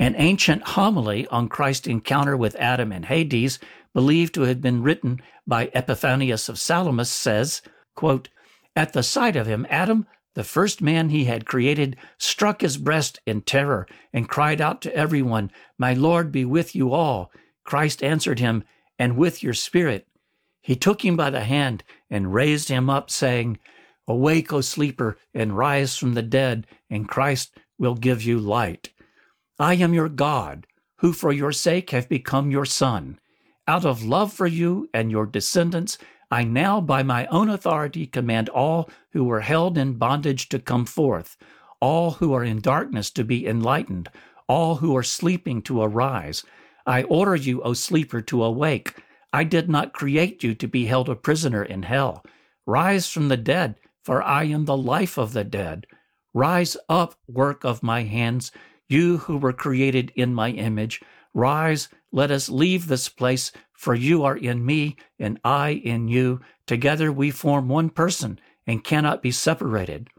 An ancient homily on Christ's encounter with Adam in Hades, believed to have been written by Epiphanius of Salamis, says, quote, "At the sight of him, Adam, the first man he had created, struck his breast in terror and cried out to everyone, 'My Lord be with you all.' Christ answered him, 'And with your spirit.' He took him by the hand and raised him up, saying, 'Awake, O sleeper, and rise from the dead, and Christ will give you light. I am your God, who for your sake have become your Son. Out of love for you and your descendants, I now by my own authority command all who were held in bondage to come forth, all who are in darkness to be enlightened, all who are sleeping to arise. I order you, O sleeper, to awake. I did not create you to be held a prisoner in hell. Rise from the dead, for I am the life of the dead. Rise up, work of my hands, you who were created in my image. Rise, let us leave this place, for you are in me, and I in you. Together we form one person and cannot be separated.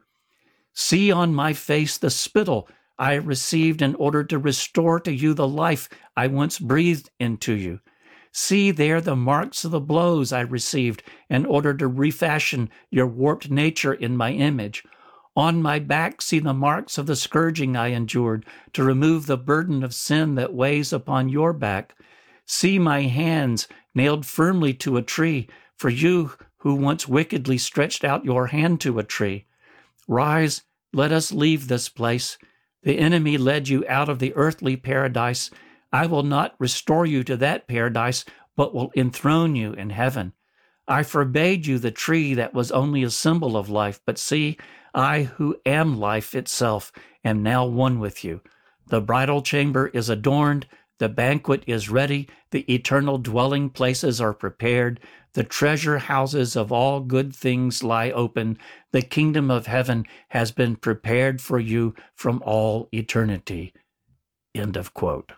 See on my face the spittle I received in order to restore to you the life I once breathed into you. See there the marks of the blows I received in order to refashion your warped nature in my image. On my back see the marks of the scourging I endured to remove the burden of sin that weighs upon your back. See my hands nailed firmly to a tree, for you who once wickedly stretched out your hand to a tree. Rise, let us leave this place. The enemy led you out of the earthly paradise. I will not restore you to that paradise, but will enthrone you in heaven. I forbade you the tree that was only a symbol of life, but see, I who am life itself am now one with you. The bridal chamber is adorned, the banquet is ready, the eternal dwelling places are prepared, the treasure houses of all good things lie open, the kingdom of heaven has been prepared for you from all eternity." End of quote.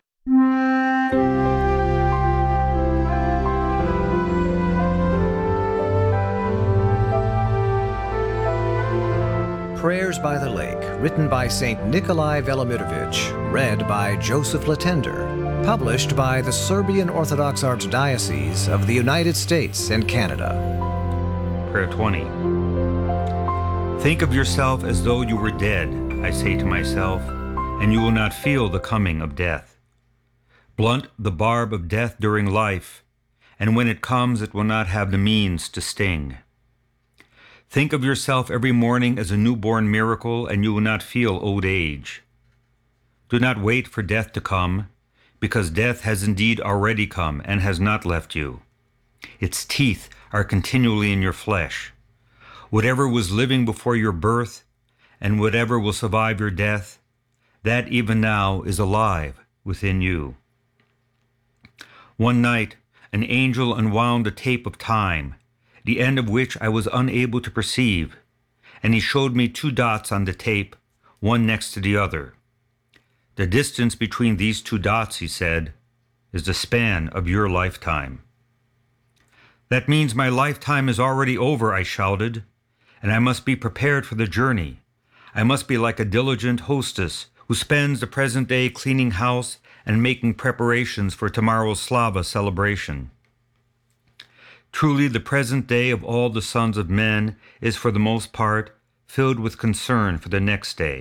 Prayers by the Lake, written by St. Nikolai Velimirovich, read by Joseph Latender, published by the Serbian Orthodox Archdiocese of the United States and Canada. Prayer 20. Think of yourself as though you were dead, I say to myself, and you will not feel the coming of death. Blunt the barb of death during life, and when it comes, it will not have the means to sting. Think of yourself every morning as a newborn miracle, and you will not feel old age. Do not wait for death to come, because death has indeed already come and has not left you. Its teeth are continually in your flesh. Whatever was living before your birth, and whatever will survive your death, that even now is alive within you. One night, an angel unwound a tape of time, the end of which I was unable to perceive, and he showed me 2 dots on the tape, one next to the other. The distance between these 2 dots, he said, is the span of your lifetime. That means my lifetime is already over, I shouted, and I must be prepared for the journey. I must be like a diligent hostess who spends the present day cleaning house and making preparations for tomorrow's Slava celebration. Truly, the present day of all the sons of men is for the most part filled with concern for the next day.